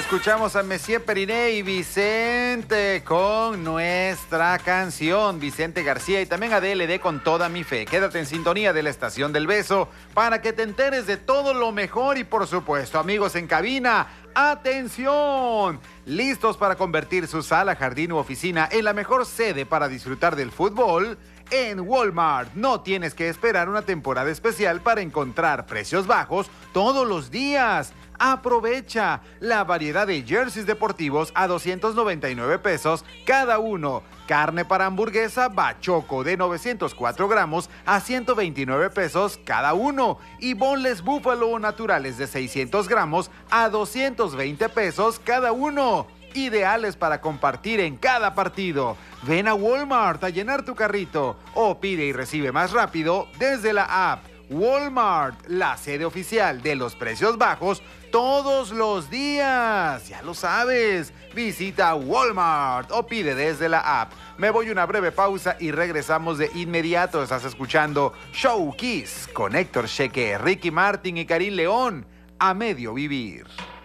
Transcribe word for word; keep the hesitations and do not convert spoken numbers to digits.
Escuchamos a Messier Periné y Vicente con nuestra canción, Vicente García, y también a D L D con Toda Mi Fe. Quédate en sintonía de la Estación del Beso para que te enteres de todo lo mejor y, por supuesto, amigos en cabina, ¡atención! ¿Listos para convertir su sala, jardín u oficina en la mejor sede para disfrutar del fútbol? En Walmart no tienes que esperar una temporada especial para encontrar precios bajos todos los días. Aprovecha la variedad de jerseys deportivos a doscientos noventa y nueve pesos cada uno. Carne para hamburguesa Bachoco de novecientos cuatro gramos a ciento veintinueve pesos cada uno. Y boneless búfalo naturales de seiscientos gramos a doscientos veinte pesos cada uno. Ideales para compartir en cada partido. Ven a Walmart a llenar tu carrito o pide y recibe más rápido desde la app. Walmart, la sede oficial de los precios bajos todos los días. Ya lo sabes, visita Walmart o pide desde la app. Me voy a una breve pausa y regresamos de inmediato. Estás escuchando Show Kiss con Héctor Cheque, Ricky Martin y Karim León, A Medio Vivir.